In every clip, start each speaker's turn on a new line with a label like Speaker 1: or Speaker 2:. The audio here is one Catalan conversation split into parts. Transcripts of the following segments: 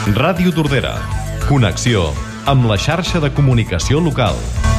Speaker 1: Ràdio Tordera. Connexió amb la xarxa de comunicació local.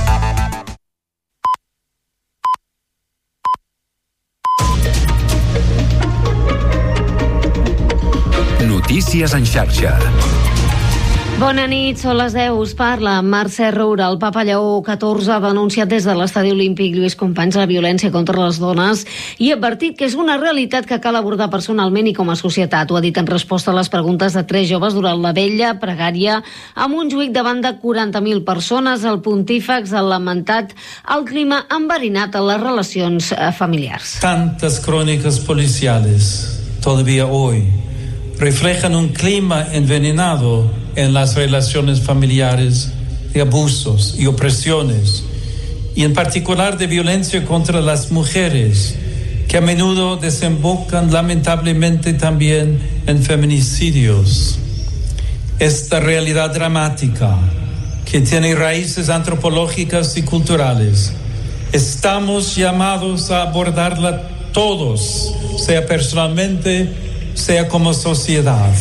Speaker 2: Notícies en xarxa.
Speaker 3: Bona nit, són les 10, us parla Mercè Roura. El papa Lleó XIV ha denunciat des de l'estadi olímpic Lluís Companys la violència contra les dones i ha advertit que és una realitat que cal abordar personalment i com a societat. Ho ha dit en resposta a les preguntes de 3 joves durant la vella pregària a Montjuïc davant de 40.000 persones. El pontífex ha lamentat el clima enverinat en les relacions familiars.
Speaker 4: Tantas crónicas policiales todavía hoy reflejan un clima envenenado en las relaciones familiares, de abusos y opresiones, y en particular de violencia contra las mujeres, que a menudo desembocan lamentablemente también en feminicidios. Esta realidad dramática, que tiene raíces antropológicas y culturales, estamos llamados a abordarla todos, sea personalmente, sea como sociedad.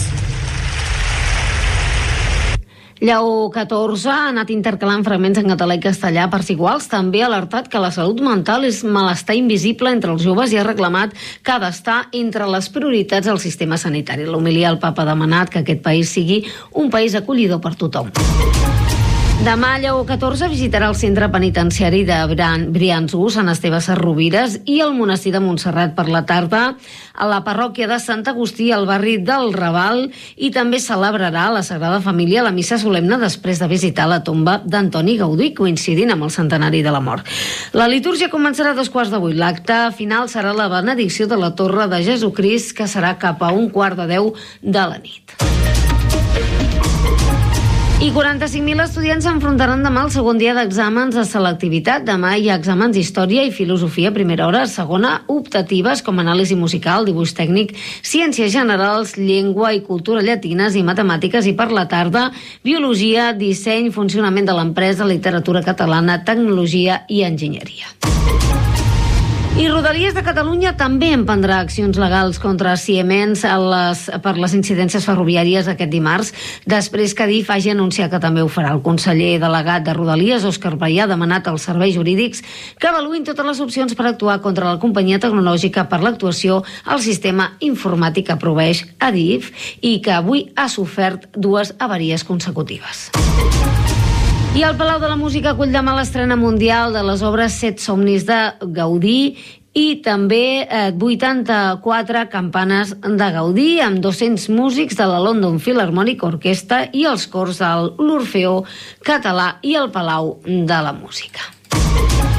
Speaker 3: Lleó XIV ha anat intercalant fragments en català i castellà a parts iguals. També ha alertat que la salut mental és malestar invisible entre els joves i ha reclamat que ha d'estar entre les prioritats del sistema sanitari. A l'homilia, el papa ha demanat que aquest país sigui un país acollidor per tothom. Demà Lleó XIV visitarà el centre penitenciari de Brians-Ús, Sant Esteve Sesrovires, i el monestir de Montserrat per la tarda, a la parròquia de Sant Agustí, al barri del Raval, i també celebrarà a la Sagrada Família la missa solemne després de visitar la tomba d'Antoni Gaudí, coincidint amb el centenari de la mort. La litúrgia començarà a 7:15. L'acte final serà la benedicció de la Torre de Jesucrist, que serà cap a 9:15 de la nit. I 45.000 estudiants s'enfrontaran demà al segon dia d'exàmens de selectivitat. Demà hi ha exàmens d'història i filosofia a primera hora, segona optatives com anàlisi musical, dibuix tècnic, ciències generals, llengua i cultura llatines i matemàtiques, i per la tarda biologia, disseny, funcionament de l'empresa, literatura catalana, tecnologia i enginyeria. I Rodalies de Catalunya també emprendrà accions legals contra Siemens per les incidències ferroviàries aquest dimarts, després que Adif hagi anunciat que també ho farà. El conseller delegat de Rodalies, Òscar Paià, ha demanat als serveis jurídics que avaluïn totes les opcions per actuar contra la companyia tecnològica per l'actuació al sistema informàtic que proveeix Adif i que avui ha sofert 2 avaries consecutives. I el Palau de la Música acull demà l'estrena mundial de les obres 7 somnis de Gaudí i també 84 campanes de Gaudí, amb 200 músics de la London Philharmonic Orchestra i els cors de l'Orfeó Català i el Palau de la Música.